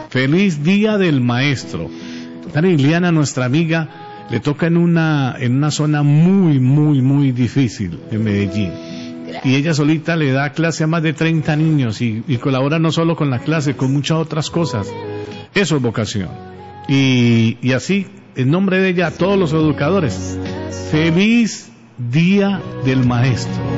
Feliz Día del Maestro. Tania Iliana, nuestra amiga, le toca en una zona muy difícil en Medellín. Y ella solita le da clase a más de 30 niños y colabora no solo con la clase, con muchas otras cosas. Eso es vocación. Y así, en nombre de ella, a todos los educadores, feliz Día del Maestro.